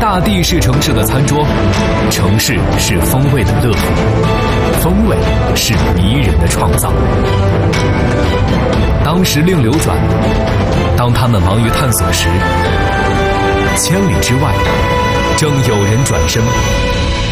大地是城市的餐桌，城市是风味的乐土，风味是迷人的创造。当时令流转，当他们忙于探索时，千里之外，正有人转身